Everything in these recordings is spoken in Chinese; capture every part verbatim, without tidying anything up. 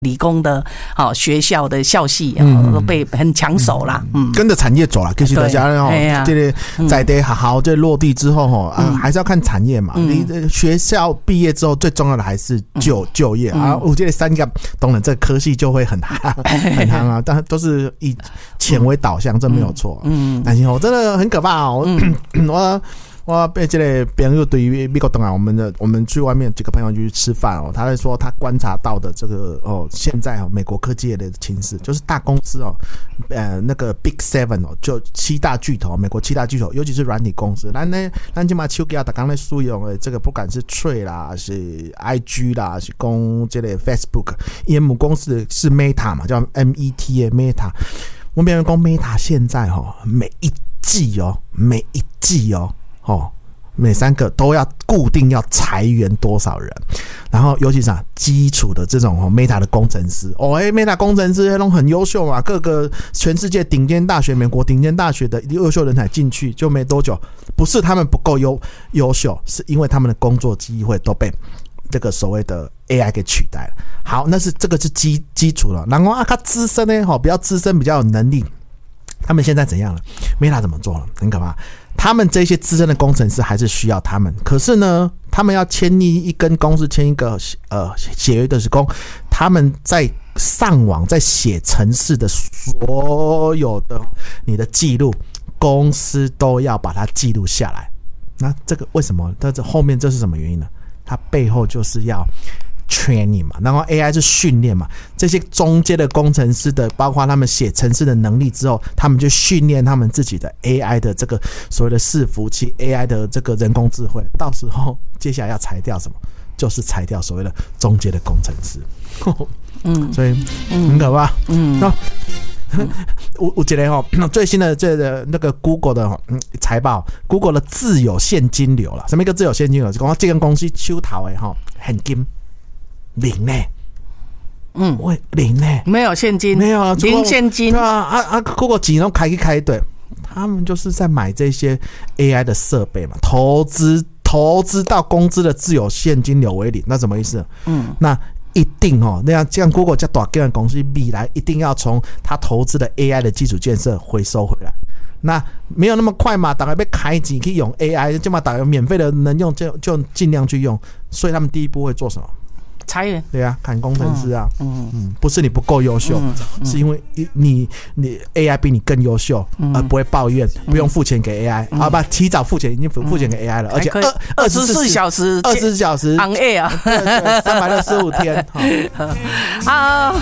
理工的好、哦、学校的校系、哦、都被很抢手啦，嗯， 跟着产业走啦。其实大家哦，这个在地好好这落地之后哈、嗯、啊，还是要看产业嘛。嗯、你学校毕业之后，最重要的还是就、嗯、就业啊。我觉得三个当然这个科系就会很夯很夯啊，但都是以钱为导向，这没有错。嗯，但是我真的很可怕哦，嗯、我。我被这个朋友对于美国东啊，我们的我们去外面几个朋友去吃饭哦，他在说他观察到的这个哦，现在哦美国科技业的情势，就是大公司哦，呃那个 Big Seven 哦，就七大巨头，美国七大巨头，尤其是软体公司，咱呢咱今嘛手机啊，大刚才使用的这个不管是 Trade 啦，是 I G 啦，是讲这个 Facebook， 因为母公司是 Meta 嘛，叫 M E T A Meta， 我们讲 Meta 现在哦，每一季哦，每一季哦。哦，每三个都要固定要裁员多少人，然后尤其是啊基础的这种哦 Meta 的工程师哦，哎 Meta 工程师那种很优秀嘛，各个全世界顶尖大学、美国顶尖大学的优秀人才进去就没多久，不是他们不够优优秀，是因为他们的工作机会都被这个所谓的 A I 给取代了。好，那是这个是基基础了，然后啊，他资深呢，哈，比较资深，比较有能力。他们现在怎样了 ？Meta 怎么做了？很可怕。他们这些资深的工程师还是需要他们，可是呢，他们要签一一跟公司签一个呃协约的时候，他们在上网在写程式的所有的你的记录，公司都要把它记录下来。那这个为什么？但这后面这是什么原因呢？它背后就是要training 嘛，然后 A I 是训练嘛，这些中间的工程师的，包括他们写程式的能力之后，他们就训练他们自己的 A I 的这个所谓的伺服器 A I 的这个人工智慧，到时候接下来要裁掉什么，就是裁掉所谓的中间的工程师。嗯，所以很可怕。嗯，那我我觉得哈，最新的这个那个 Google 的财报 ，Google 的自有现金流了，什么一个自有现金流？就讲这间公司手头的哈现金。零呢、欸？嗯，喂，零呢、欸？ 没有现金， 没有啊， 零现金。 对啊，啊啊 ，Google 几都开一开一堆，他们就是在买这些 A I 的设备嘛，投资投资到公司的自有现金流为零，那什么意思？嗯，那一定哦，那样这样 Google 这大间公司未来一定要从他投资的 A I 的基础建设回收回来。那没有那么快嘛，大家被开机可以用 A I， 就嘛大家免费的能用就就尽量去用，所以他们第一步会做什么？ 裁员。对啊，砍工程师啊，嗯嗯，不是你不够优秀、嗯嗯，是因为你你 A I 比你更优秀，嗯、而不会抱怨，不用付钱给 A I，、嗯、啊不，提早付钱已经付钱给 A I 了，嗯、而且二二十四小时，二十四小时 on air 啊， 三百六十五天， 好。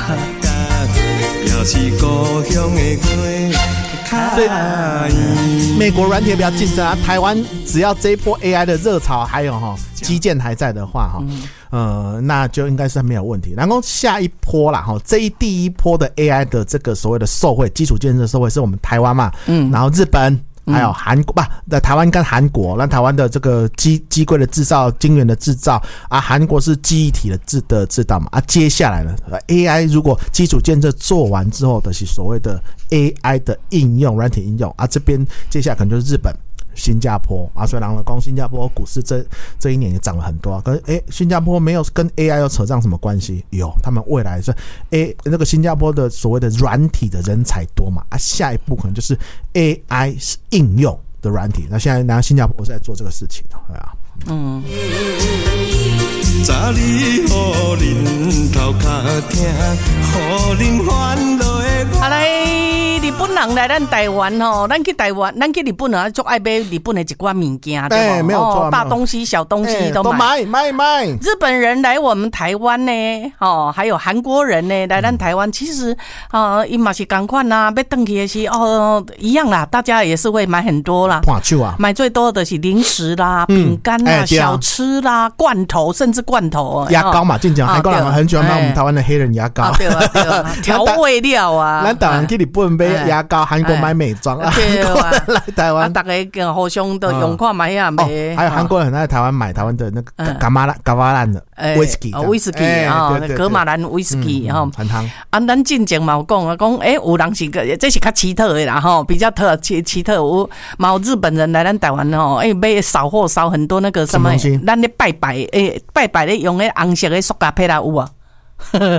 所以美国软体比较竞争啊，台湾只要这一波 A I 的热潮还有哈基建还在的话哈，呃，那就应该是没有问题。然后下一波啦哈，这一第一波的 A I 的这个所谓的受惠基础建设受惠是我们台湾嘛，嗯，然后日本。还有韩国吧，在台湾跟韩国，那台湾的这个机机柜的制造、晶圆的制造啊，韩国是记忆体的制的制造嘛啊，接下来呢 ，A I 如果基础建设做完之后的是所谓的 A I 的应用、软体应用啊，这边接下来可能就是日本。新加坡啊，虽然了，光新加坡股市这这一年也涨了很多啊，可是哎，新加坡没有跟 A I 有扯上什么关系？有，他们未来是 A 那个新加坡的所谓的软体的人才多嘛啊，下一步可能就是 A I 应用的软体。那现在拿新加坡是在做这个事情的，对啊，嗯。早你好恁头壳听，好恁烦恼的。好来，日本人来咱台湾吼，咱去台湾，咱去日本啊，就爱买日本的一寡物件，对不？没有错、哦，大东西、小东西、欸、都买，买买。日本人来我们台湾呢，哦，还有韩国人呢来咱台湾，其实啊，伊嘛是同款呐，要回去的是哦一样啦，大家也是会买很多啦。啊、买最多的是零食啦、饼干啦、嗯欸、小吃啦、罐头，甚至罐头牙膏嘛，正常韩国人很喜欢买我们台湾的黑人牙膏，啊、对啊对啊，调味料啊。咱台湾去日本买牙膏，韩国买美妆啊。对啊，来台湾，大家互相都用看买下买。还有韩国人很在台湾买台湾的那个噶玛兰噶玛兰的威士忌，威士忌啊，噶玛兰威士忌哈，很香。啊，咱进前嘛有讲啊，讲诶，有人是个这是较奇特的啦吼，比较特奇奇特。有嘛有日本人来咱台湾吼，诶，买扫货扫很多那个什么，咱咧拜拜诶，拜拜咧用诶红色的塑胶配啦有啊。